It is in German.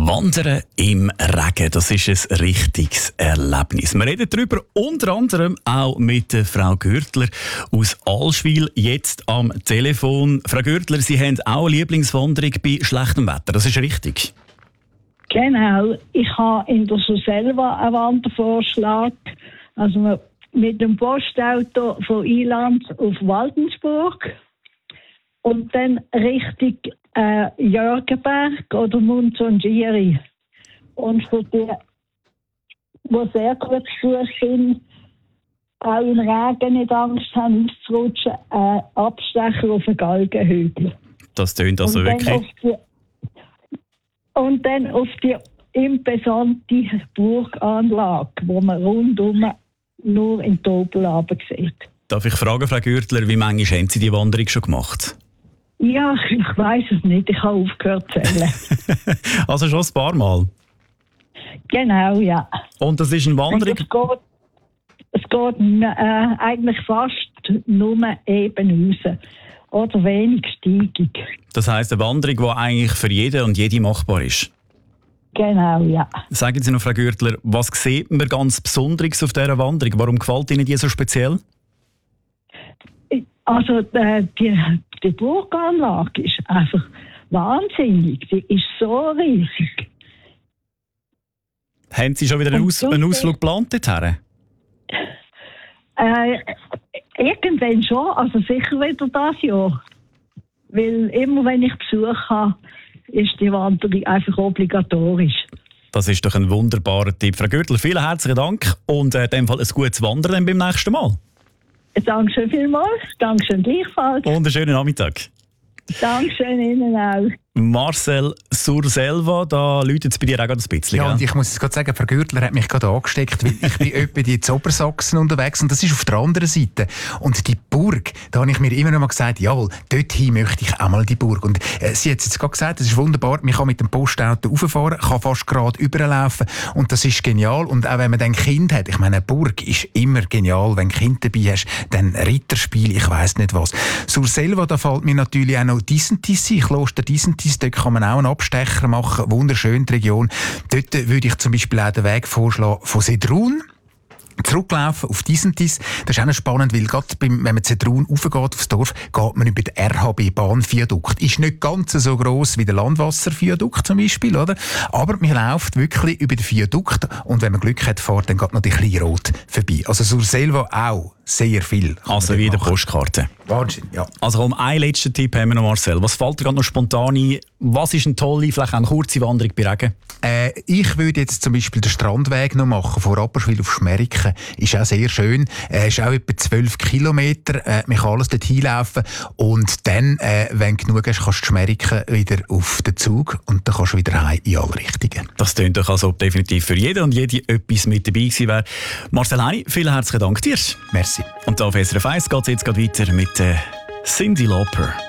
Wandern im Regen, das ist ein richtiges Erlebnis. Wir reden darüber unter anderem auch mit Frau Gürtler aus Allschwil, jetzt am Telefon. Frau Gürtler, Sie haben auch eine Lieblingswanderung bei schlechtem Wetter, das ist richtig? Genau, ich habe in der Surselva einen Wandervorschlag, also mit dem Postauto von Ilanz auf Waldensburg und dann Richtung Jörgenberg oder Munzongieri. Und für die, die sehr gut Fuß sind, auch im Regen nicht Angst haben, auszurutschen, Abstecher auf den Galgenhügel. Das tönt also wirklich. Und dann auf die imposante Burganlage, wo man rundum nur in die Obel sieht. Darf ich fragen, Frau Gürtler, wie manchmal haben Sie die Wanderung schon gemacht? Ja, ich weiss es nicht. Ich habe aufgehört zu zählen. Also schon ein paar Mal? Genau, ja. Und das ist eine Wanderung? Es geht eigentlich fast nur eben raus. Oder wenig steigig. Das heisst, eine Wanderung, die eigentlich für jeden und jede machbar ist? Genau, ja. Sagen Sie noch, Frau Gürtler, was sieht man ganz Besonderes auf dieser Wanderung? Warum gefällt Ihnen die so speziell? Also die Burganlage ist einfach wahnsinnig. Die ist so riesig. Haben Sie schon wieder einen Ausflug geplant dorthin? Irgendwann schon, also sicher wieder das Jahr. Weil immer wenn ich Besuch habe, ist die Wanderung einfach obligatorisch. Das ist doch ein wunderbarer Tipp. Frau Gürtler, vielen herzlichen Dank und in dem Fall ein gutes Wandern beim nächsten Mal. Dankeschön vielmals, Dankeschön gleichfalls. Und einen schönen Nachmittag. Dankeschön Ihnen auch. Marcel Surselva, da läutet es bei dir auch gerade ein bisschen. Ja, und ich muss es gerade sagen, Frau Gürtler hat mich gerade angesteckt, weil ich bin etwa in Obersachsen unterwegs und das ist auf der anderen Seite. Und die Burg, da habe ich mir immer noch mal gesagt, jawohl, dorthin möchte ich auch mal die Burg. Und sie hat es jetzt gerade gesagt, das ist wunderbar, man kann mit dem Postauto rauffahren, kann fast gerade überlaufen und das ist genial. Und auch wenn man dann Kind hat, ich meine, eine Burg ist immer genial, wenn du Kind dabei hast, dann Ritterspiel, ich weiss nicht was. Surselva, da fällt mir natürlich auch noch Disentis ein, Kloster Disentis. Dort kann man auch einen Abstecher machen, wunderschön die Region. Dort würde ich zum Beispiel auch den Weg vorschlagen von Sedrun. Zurücklaufen auf Disentis. Das ist auch noch spannend, weil gerade wenn man Sedrun raufgeht aufs Dorf, geht man über den RHB-Bahnviadukt. Ist nicht ganz so gross wie der Landwasserviadukt zum Beispiel, oder? Aber man läuft wirklich über den Viadukt und wenn man Glück hat, fährt dann geht noch die Kleinrot vorbei. Also Surselva auch sehr viel. Also wie der Postkarte. Wahnsinn, ja. Also um einen letzten Tipp haben wir noch, Marcel. Was fällt dir gerade noch spontan ein? Was ist eine tolle, vielleicht auch eine kurze Wanderung bei Regen? Ich würde jetzt zum Beispiel den Strandweg noch machen, von Rapperswil auf Schmeriken. Ist auch sehr schön. Ist auch etwa 12 Kilometer. Man kann alles dort hinlaufen. Und dann, wenn du genug hast, kannst du Schmeriken wieder auf den Zug und dann kannst du wieder heim in alle Richtungen. Das klingt doch also definitiv für jeden und jede etwas mit dabei gewesen wäre. Marcel Heini, vielen herzlichen Dank dir. Merci. Und auf SRF 1 geht es jetzt weiter mit Cyndi Lauper.